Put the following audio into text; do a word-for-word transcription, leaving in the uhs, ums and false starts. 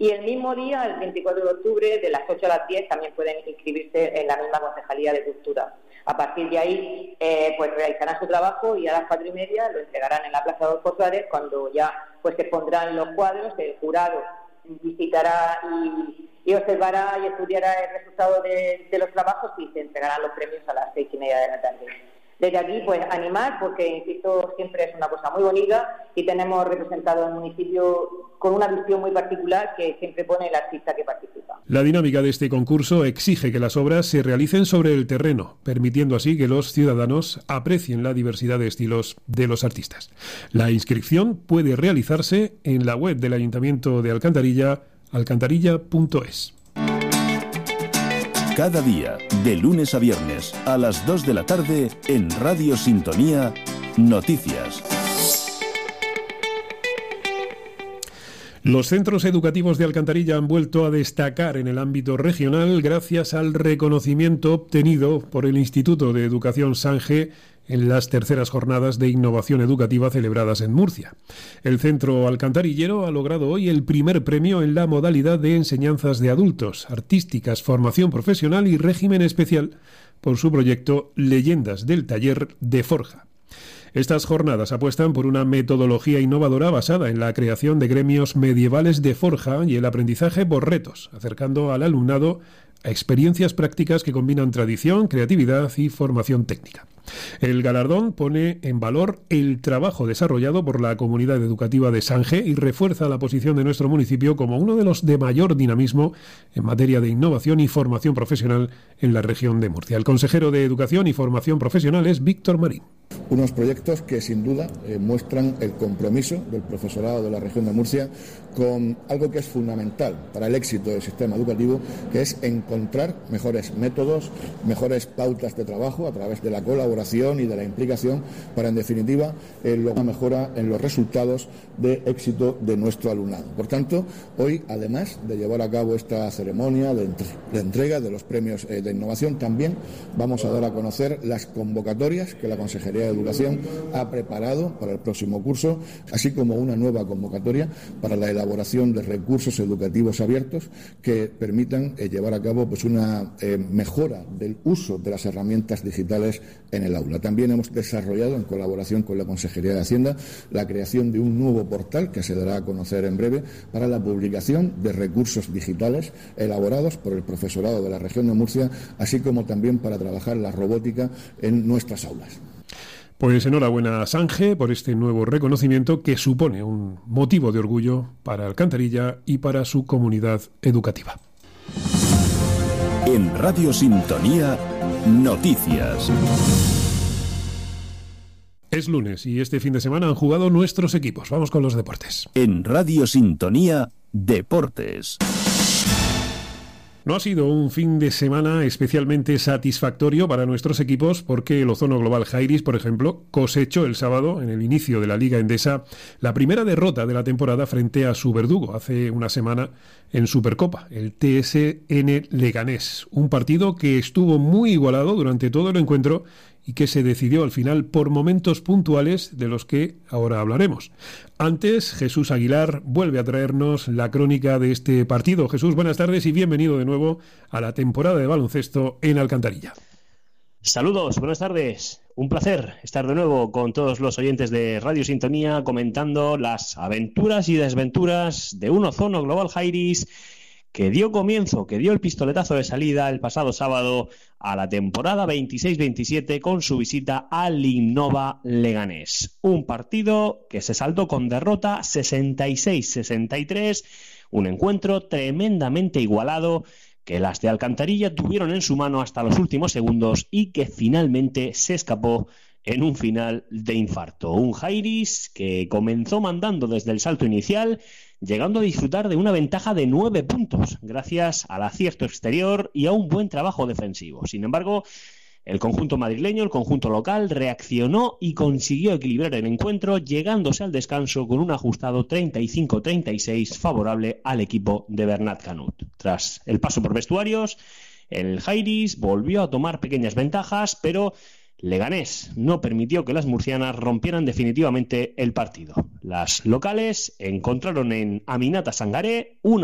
Y el mismo día, el veinticuatro de octubre, de las ocho a las diez, también pueden inscribirse en la misma Concejalía de Cultura. A partir de ahí, eh, pues realizarán su trabajo y a las cuatro y media lo entregarán en la Plaza Adolfo Suárez, cuando ya pues se pondrán los cuadros, el jurado visitará y, y observará y estudiará el resultado de, de los trabajos y se entregarán los premios a las seis y media de la tarde. Desde aquí, pues animar, porque, insisto, siempre es una cosa muy bonita y tenemos representado el municipio con una visión muy particular que siempre pone el artista que participa. La dinámica de este concurso exige que las obras se realicen sobre el terreno, permitiendo así que los ciudadanos aprecien la diversidad de estilos de los artistas. La inscripción puede realizarse en la web del Ayuntamiento de Alcantarilla, alcantarilla punto es. Cada día, de lunes a viernes, a las dos de la tarde, en Radio Sintonía, Noticias. Los centros educativos de Alcantarilla han vuelto a destacar en el ámbito regional gracias al reconocimiento obtenido por el Instituto de Educación Sange en las terceras jornadas de innovación educativa celebradas en Murcia. El centro alcantarillero ha logrado hoy el primer premio en la modalidad de enseñanzas de adultos, artísticas, formación profesional y régimen especial por su proyecto Leyendas del Taller de Forja. Estas jornadas apuestan por una metodología innovadora basada en la creación de gremios medievales de forja y el aprendizaje por retos, acercando al alumnado a experiencias prácticas que combinan tradición, creatividad y formación técnica. El galardón pone en valor el trabajo desarrollado por la comunidad educativa de Sange y refuerza la posición de nuestro municipio como uno de los de mayor dinamismo en materia de innovación y formación profesional en la región de Murcia. El consejero de Educación y Formación Profesional es Víctor Marín. Unos proyectos que sin duda eh, muestran el compromiso del profesorado de la región de Murcia con algo que es fundamental para el éxito del sistema educativo, que es encontrar mejores métodos, mejores pautas de trabajo a través de la colaboración y de la implicación para, en definitiva, eh, lograr una mejora en los resultados de éxito de nuestro alumnado. Por tanto, hoy, además de llevar a cabo esta ceremonia de, entre- de entrega de los premios eh, de innovación, también vamos a dar a conocer las convocatorias que la Consejería de Educación ha preparado para el próximo curso, así como una nueva convocatoria para la elaboración de recursos educativos abiertos que permitan eh, llevar a cabo pues una eh, mejora del uso de las herramientas digitales en el aula. También hemos desarrollado, en colaboración con la Consejería de Hacienda, la creación de un nuevo portal que se dará a conocer en breve para la publicación de recursos digitales elaborados por el profesorado de la región de Murcia, así como también para trabajar la robótica en nuestras aulas. Pues enhorabuena a Sange por este nuevo reconocimiento que supone un motivo de orgullo para Alcantarilla y para su comunidad educativa. En Radio Sintonía, Noticias. Es lunes y este fin de semana han jugado nuestros equipos. Vamos con los deportes. En Radio Sintonía, Deportes. No ha sido un fin de semana especialmente satisfactorio para nuestros equipos porque el Ozono Global Jairis, por ejemplo, cosechó el sábado, en el inicio de la Liga Endesa, la primera derrota de la temporada frente a su verdugo hace una semana en Supercopa, el T S N Leganés. Un partido que estuvo muy igualado durante todo el encuentro y que se decidió al final por momentos puntuales de los que ahora hablaremos. Antes, Jesús Aguilar vuelve a traernos la crónica de este partido. Jesús, buenas tardes y bienvenido de nuevo a la temporada de baloncesto en Alcantarilla. Saludos, buenas tardes. Un placer estar de nuevo con todos los oyentes de Radio Sintonía comentando las aventuras y desventuras de un Ozono Global Jairis que dio comienzo, que dio el pistoletazo de salida el pasado sábado a la temporada veintiséis veintisiete con su visita al Innova Leganés. Un partido que se saldó con derrota sesenta y seis sesenta y tres, un encuentro tremendamente igualado que las de Alcantarilla tuvieron en su mano hasta los últimos segundos y que finalmente se escapó en un final de infarto. Un Jairis que comenzó mandando desde el salto inicial, llegando a disfrutar de una ventaja de nueve puntos, gracias al acierto exterior y a un buen trabajo defensivo. Sin embargo, el conjunto madrileño, el conjunto local, reaccionó y consiguió equilibrar el encuentro, llegándose al descanso con un ajustado treinta y cinco treinta y seis favorable al equipo de Bernat Canut. Tras el paso por vestuarios, el Jairis volvió a tomar pequeñas ventajas, pero Leganés no permitió que las murcianas rompieran definitivamente el partido. Las locales encontraron en Aminata Sangaré una